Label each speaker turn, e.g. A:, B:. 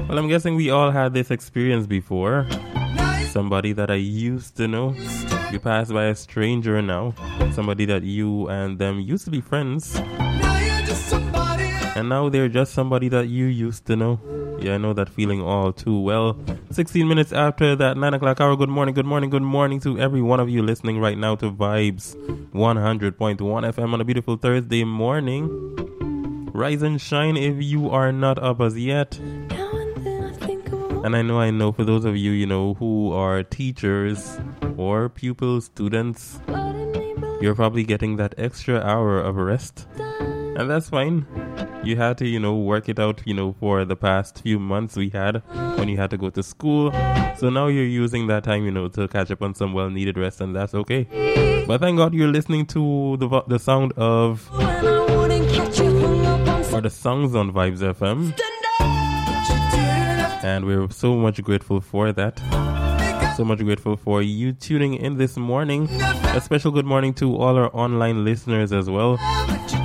A: Well, I'm guessing we all had this experience before. Somebody that I used to know. You pass by a stranger now. Somebody that you and them used to be friends. And now they're just somebody that you used to know. Yeah, I know that feeling all too well. 16 minutes after that 9 o'clock hour. Good morning to every one of you listening right now to Vibes 100.1 FM on a beautiful Thursday morning. Rise and shine if you are not up as yet. And I know for those of you, who are teachers or pupils, students, you're probably getting that extra hour of rest. And that's fine. You had to, work it out, for the past few months we had when you had to go to school. So now you're using that time, to catch up on some well-needed rest, and that's okay. But thank God you're listening to the sound of, or the songs on Vibes FM. And we're so much grateful for that. So much grateful for you tuning in this morning. A special good morning to all our online listeners as well.